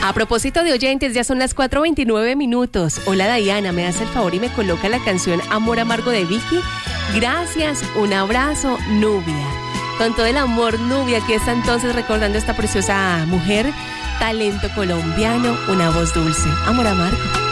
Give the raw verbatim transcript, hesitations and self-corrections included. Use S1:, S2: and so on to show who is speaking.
S1: A propósito de oyentes, ya son las cuatro veintinueve minutos. Hola Diana, ¿me das el favor y me coloca la canción Amor Amargo de Vicky? Gracias, un abrazo, Nubia. Con todo el amor, Nubia, aquí está entonces recordando a esta preciosa mujer, talento colombiano, una voz dulce. Amor Amargo.